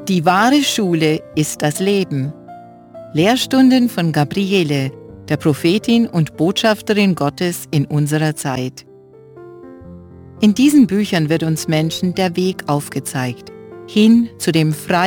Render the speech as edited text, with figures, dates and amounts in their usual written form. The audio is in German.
Die wahre Schule ist das Leben. Lehrstunden von Gabriele, der Prophetin und Botschafterin Gottes in unserer Zeit. In diesen Büchern wird uns Menschen der Weg aufgezeigt, hin zu dem freien